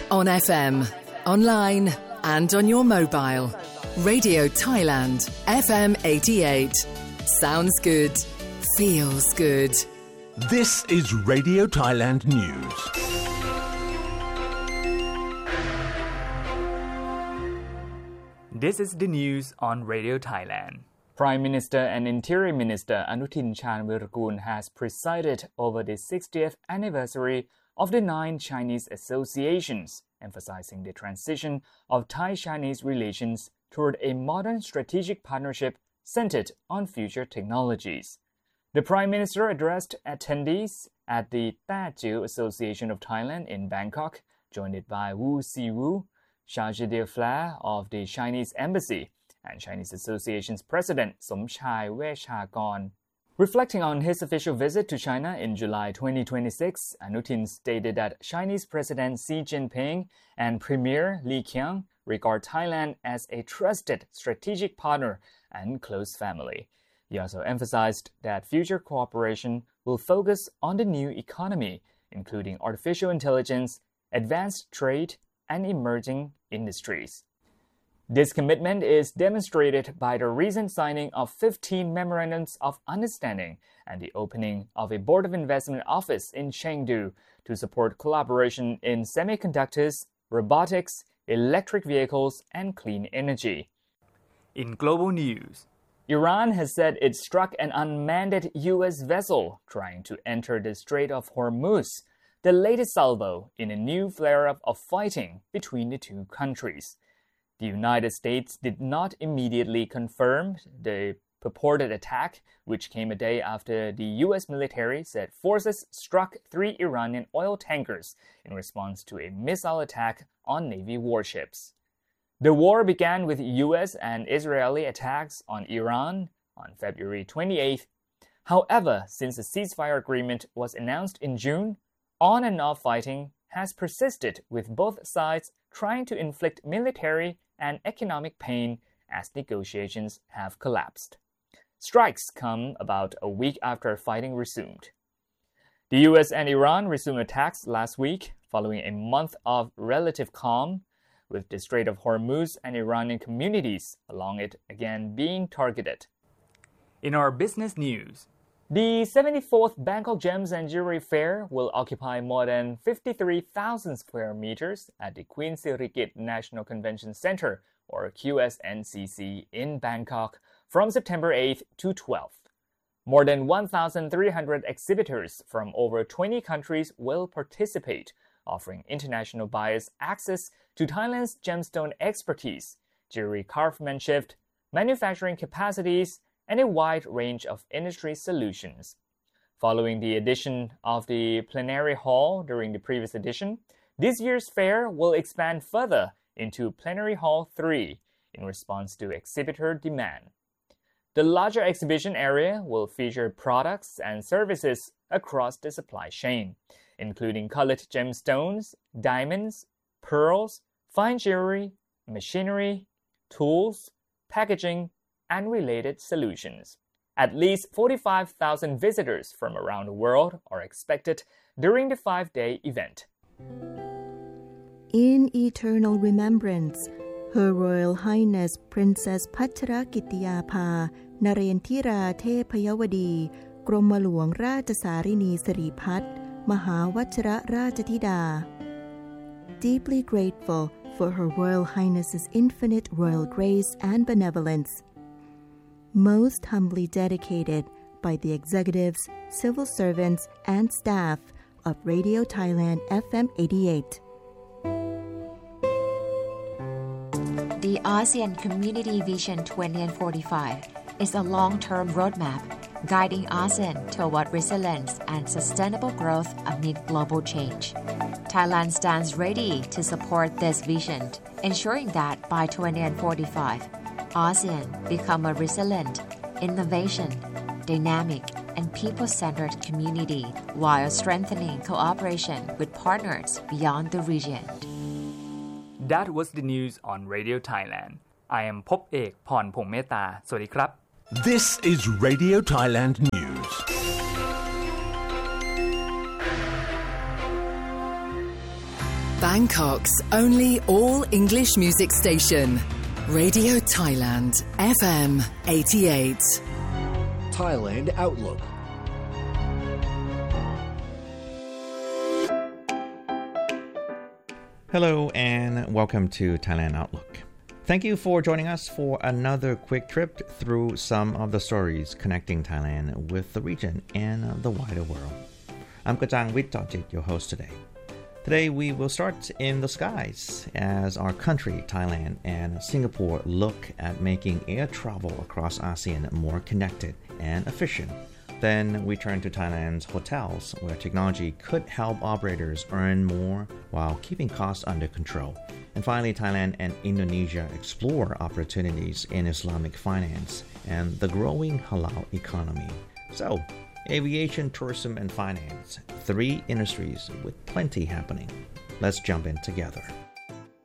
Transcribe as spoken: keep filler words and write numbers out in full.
On F M, online and on your mobile. Radio Thailand, F M eighty-eight. Sounds good. Feels good. This is Radio Thailand News. This is the news on Radio Thailand. Prime Minister and Interior Minister Anutin Charnvirakul has presided over the sixtieth anniversary of the nine Chinese associations, emphasizing the transition of Thai-Chinese relations toward a modern strategic partnership centered on future technologies. The Prime Minister addressed attendees at the Ta Chiu Association of Thailand in Bangkok, joined by Wu Siwu, Chargé d'Affaires of the Chinese Embassy, and Chinese Association's President Somchai Wechakon. Reflecting on his official visit to China in July twenty twenty-six, Anutin stated that Chinese President Xi Jinping and Premier Li Qiang regard Thailand as a trusted strategic partner and close family. He also emphasized that future cooperation will focus on the new economy, including artificial intelligence, advanced trade, and emerging industries. This commitment is demonstrated by the recent signing of fifteen memorandums of understanding and the opening of a Board of Investment office in Chengdu to support collaboration in semiconductors, robotics, electric vehicles, and clean energy. In global news, Iran has said it struck an unmanned U S vessel trying to enter the Strait of Hormuz, the latest salvo in a new flare-up of fighting between the two countries. The United States did not immediately confirm the purported attack, which came a day after the U S military said forces struck three Iranian oil tankers in response to a missile attack on Navy warships. The war began with U S and Israeli attacks on Iran on February twenty-eighth. However, since the ceasefire agreement was announced in June, on and off fighting has persisted, with both sides trying to inflict military and economic pain as negotiations have collapsed. Strikes come about a week after fighting resumed. The U S and Iran resumed attacks last week following a month of relative calm, with the Strait of Hormuz and Iranian communities along it again being targeted. In our business news, the seventy-fourth Bangkok Gems and Jewelry Fair will occupy more than fifty-three thousand square meters at the Queen Sirikit National Convention Center, or Q S N C C, in Bangkok from September eighth to twelfth. More than one thousand three hundred exhibitors from over twenty countries will participate, offering international buyers access to Thailand's gemstone expertise, jewelry craftsmanship, manufacturing capacities, and a wide range of industry solutions. Following the addition of the plenary hall during the previous edition, this year's fair will expand further into Plenary Hall three in response to exhibitor demand. The larger exhibition area will feature products and services across the supply chain, including colored gemstones, diamonds, pearls, fine jewelry, machinery, tools, packaging, and related solutions. At least forty-five thousand visitors from around the world are expected during the five-day event. In eternal remembrance, Her Royal Highness Princess Pachrakitiyapha Narendra Thepayawadi กรมหลวงราชสารินีสิริพัฒน์มหาวชิรราชธิดา Deeply grateful for Her Royal Highness's infinite royal grace and benevolence. Most humbly dedicated by the executives, civil servants, and staff of Radio Thailand F M eighty-eight. The ASEAN Community Vision twenty forty-five is a long-term roadmap guiding ASEAN toward resilience and sustainable growth amid global change. Thailand stands ready to support this vision, ensuring that by twenty forty-five, ASEAN become a resilient, innovation, dynamic, and people-centered community while strengthening cooperation with partners beyond the region. That was the news on Radio Thailand. I am Pop Ek Pornphong Meta. สวัสดีครับ This is Radio Thailand News. Bangkok's only all-English music station. Radio Thailand, F M eighty-eight. Thailand Outlook. Hello and welcome to Thailand Outlook. Thank you for joining us for another quick trip through some of the stories connecting Thailand with the region and the wider world. I'm Kajang Wittjit, your host today. Today we will start in the skies as our country, Thailand and Singapore look at making air travel across ASEAN more connected and efficient. Then we turn to Thailand's hotels, where technology could help operators earn more while keeping costs under control. And finally, Thailand and Indonesia explore opportunities in Islamic finance and the growing halal economy. So, aviation, tourism, and finance, three industries with plenty happening. Let's jump in together.